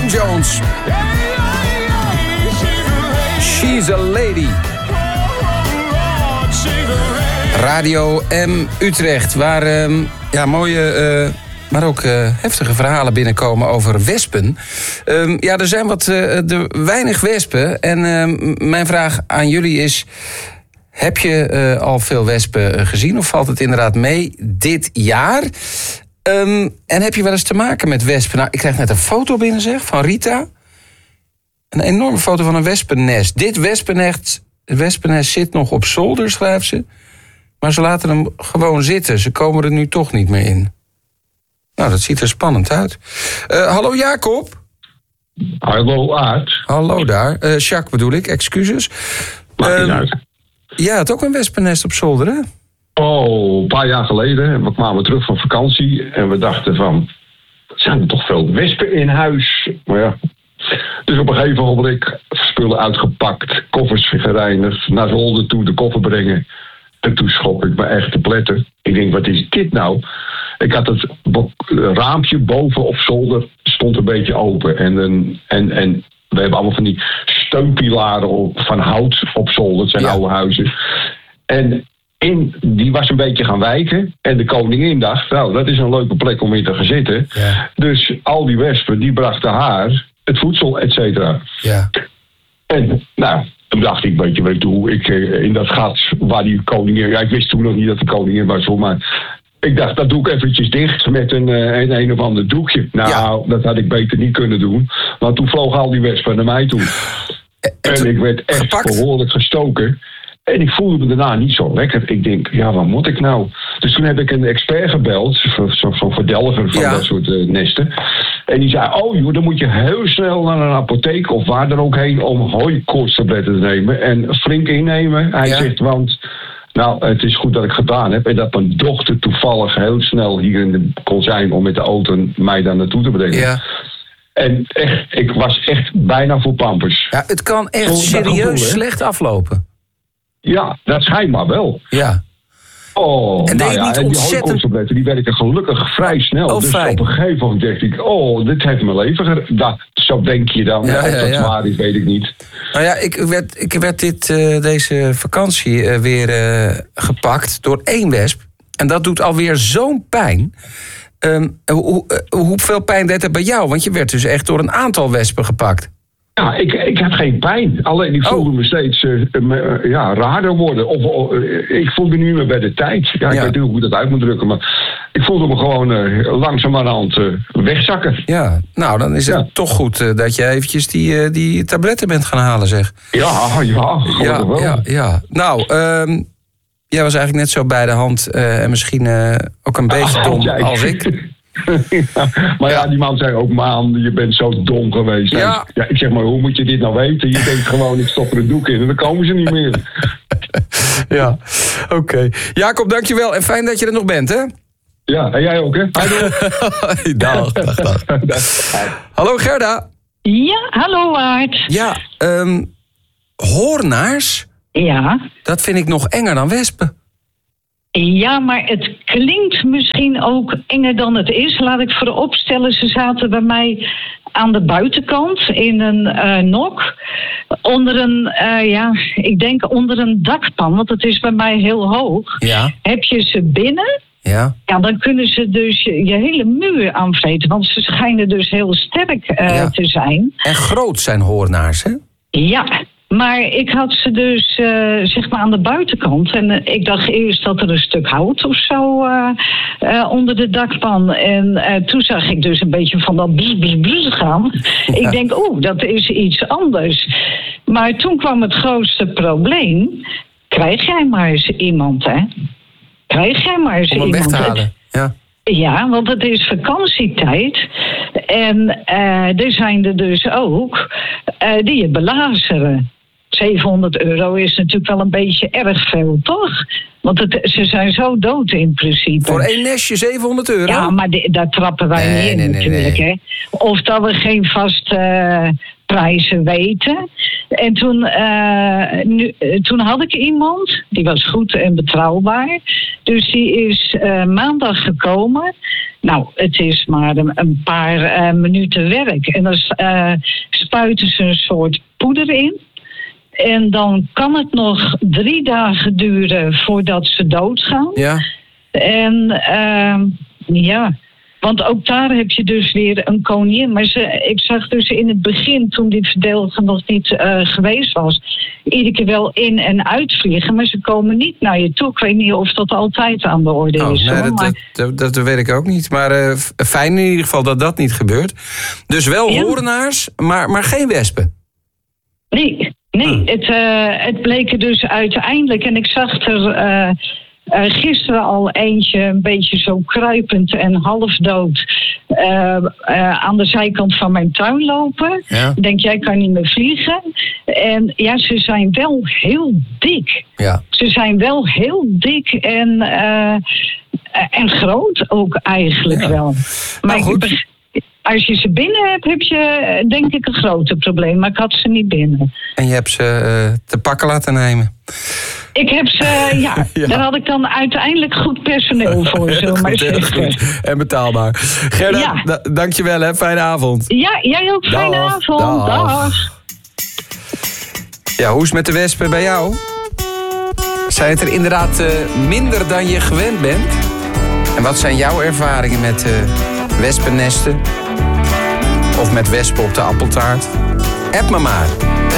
Tom Jones. She's a lady. Radio M Utrecht, waar mooie, maar ook heftige verhalen binnenkomen over wespen. Er zijn weinig wespen. En mijn vraag aan jullie is: heb je al veel wespen gezien of valt het inderdaad mee dit jaar? En heb je wel eens te maken met wespen? Nou, ik krijg net een foto binnen, van Rita. Een enorme foto van een wespennest. Dit wespennest zit nog op zolder, schrijft ze. Maar ze laten hem gewoon zitten. Ze komen er nu toch niet meer in. Nou, dat ziet er spannend uit. Hallo Jacob. Hallo Aart. Hallo daar. Jacques bedoel ik, excuses. Maakt niet uit. Ja, had ook een wespennest op zolder, hè? Oh, een paar jaar geleden. We kwamen terug van vakantie. En we dachten van, zijn er toch veel wespen in huis? Maar ja. Dus op een gegeven moment spullen uitgepakt. Koffers gereinigd. Naar zolder toe de koffer brengen. En toen schrok ik me echt te pletten. Ik denk, wat is dit nou? Ik had het raampje boven op zolder stond een beetje open. En we hebben allemaal van die steunpilaren van hout op zolder. Het zijn oude huizen. En die was een beetje gaan wijken. En de koningin dacht, nou, dat is een leuke plek om in te gaan zitten. Ja. Dus al die wespen, die brachten haar het voedsel, et cetera. Ja. En nou, toen dacht ik, weet je hoe ik in dat gat waar die koningin... Ja, ik wist toen nog niet dat de koningin was, maar ik dacht, dat doe ik eventjes dicht met een of ander doekje. Nou, dat had ik beter niet kunnen doen. Want toen vlogen al die wespen naar mij toe. En ik werd echt behoorlijk gestoken. En ik voelde me daarna niet zo lekker. Ik denk, ja, wat moet ik nou? Dus toen heb ik een expert gebeld, zo'n verdelger van dat soort nesten. En die zei, oh joh, dan moet je heel snel naar een apotheek of waar dan ook heen om hooikoortstabletten te nemen. En flink innemen. Hij zegt, want nou, het is goed dat ik gedaan heb. En dat mijn dochter toevallig heel snel hier kon zijn om met de auto mij daar naartoe te brengen. Ja. En echt, ik was echt bijna voor pampers. Ja, het kan echt serieus slecht aflopen. Ja, dat schijnt maar wel. Ja. Oh, en die hooikoortstabletten die werken gelukkig vrij snel. Oh, dus fijn. Op een gegeven moment dacht ik, dit heeft mijn leven zo denk je dan. Ja, of dat waar is, weet ik niet. Nou ja, ik werd deze vakantie weer gepakt door 1 wesp. En dat doet alweer zo'n pijn. Hoeveel pijn deed het bij jou? Want je werd dus echt door een aantal wespen gepakt. Ja, ik had geen pijn. Alleen ik voelde me steeds raarder worden. Of ik voelde me nu meer bij de tijd. Ja, ik weet niet hoe ik dat uit moet drukken. Maar ik voelde me gewoon langzamerhand wegzakken. Ja, nou dan is het toch goed dat je eventjes die tabletten bent gaan halen, zeg. Ja, wel. Nou, jij was eigenlijk net zo bij de hand. En misschien ook een beetje dom als ik. Maar die man zei ook, man, je bent zo dom geweest. Ja, ik zeg maar, hoe moet je dit nou weten? Je denkt gewoon, ik stop er een doek in en dan komen ze niet meer. Ja, oké. Jacob, dankjewel en fijn dat je er nog bent, hè? Ja, en jij ook, hè? Dag. Hallo Gerda. Ja, hallo Aart. Ja, hoornaars? Ja. Dat vind ik nog enger dan wespen. Ja, maar het klinkt misschien ook enger dan het is. Laat ik vooropstellen, ze zaten bij mij aan de buitenkant in een nok. Onder ik denk onder een dakpan, want het is bij mij heel hoog. Ja. Heb je ze binnen? Ja, dan kunnen ze dus je hele muur aanvreten. Want ze schijnen dus heel sterk te zijn. En groot zijn hoornaars, hè? Ja. Maar ik had ze dus zeg maar aan de buitenkant. En ik dacht eerst dat er een stuk hout of zo onder de dakpan. En toen zag ik dus een beetje van dat brrrr gaan. Ja. Ik denk, dat is iets anders. Maar toen kwam het grootste probleem. Krijg jij maar eens iemand, hè? Krijg jij maar eens iemand. Om hem weg te halen, ja. Ja, want het is vakantietijd. En er zijn er dus ook die je belazeren. €700 is natuurlijk wel een beetje erg veel, toch? Want ze zijn zo dood in principe. Voor 1 nestje €700? Ja, maar daar trappen wij niet in natuurlijk. Nee. Hè? Of dat we geen vast prijzen weten. En toen had ik iemand, die was goed en betrouwbaar. Dus die is maandag gekomen. Nou, het is maar een paar minuten werk. En dan spuiten ze een soort poeder in. En dan kan het nog 3 dagen duren voordat ze doodgaan. Ja. En want ook daar heb je dus weer een koningin. Maar ik zag dus in het begin, toen die verdeelding nog niet geweest was, iedere keer wel in- en uitvliegen. Maar ze komen niet naar je toe. Ik weet niet of dat altijd aan de orde is. Nee, dat weet ik ook niet. Maar fijn in ieder geval dat dat niet gebeurt. Dus wel horenaars, maar geen wespen. Nee, het bleek er dus uiteindelijk. En ik zag er gisteren al eentje een beetje zo kruipend en half dood aan de zijkant van mijn tuin lopen. Ja. Ik denk, jij kan niet meer vliegen. En ja, ze zijn wel heel dik. Ja. Ze zijn wel heel dik en groot ook eigenlijk wel. Maar goed. Als je ze binnen hebt, heb je denk ik een groter probleem. Maar ik had ze niet binnen. En je hebt ze te pakken laten nemen? Ik heb ze, ja. Daar had ik dan uiteindelijk goed personeel voor, zullen we maar zeggen. Goed en betaalbaar. Gerda, dankjewel hè. Fijne avond. Ja, jij ook. Fijne avond. Dag. Ja, hoe is het met de wespen bij jou? Zijn het er inderdaad minder dan je gewend bent? En wat zijn jouw ervaringen met wespennesten? Of met wespen op de appeltaart? App me maar.